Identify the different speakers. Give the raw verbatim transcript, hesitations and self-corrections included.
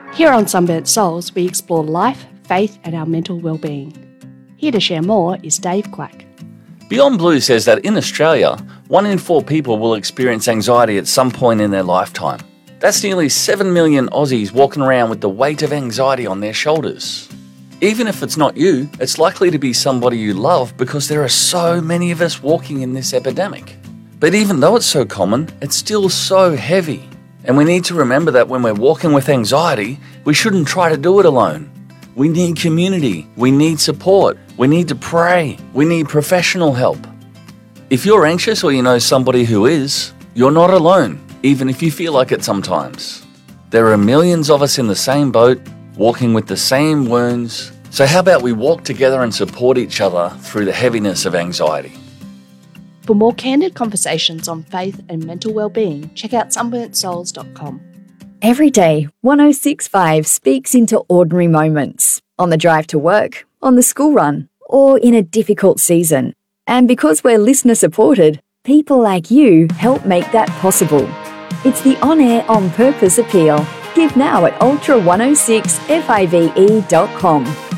Speaker 1: Here on Sunburnt Souls, we explore life, faith, and our mental well-being. Here to share more is Dave Quack.
Speaker 2: Beyond Blue says that in Australia, one in four people will experience anxiety at some point in their lifetime. That's nearly seven million Aussies walking around with the weight of anxiety on their shoulders. Even if it's not you, it's likely to be somebody you love because there are so many of us walking in this epidemic. But even though it's so common, it's still so heavy. And we need to remember that when we're walking with anxiety, we shouldn't try to do it alone. We need community, we need support, we need to pray, we need professional help. If you're anxious or you know somebody who is, you're not alone, even if you feel like it sometimes. There are millions of us in the same boat, walking with the same wounds. So how about we walk together and support each other through the heaviness of anxiety?
Speaker 1: For more candid conversations on faith and mental well-being, check out sunburnt souls dot com.
Speaker 3: Every day, one oh six point five speaks into ordinary moments, on the drive to work, on the school run, or in a difficult season. And because we're listener supported, people like you help make that possible. It's the On Air On Purpose appeal. Give now at ultra one oh six five e dot com.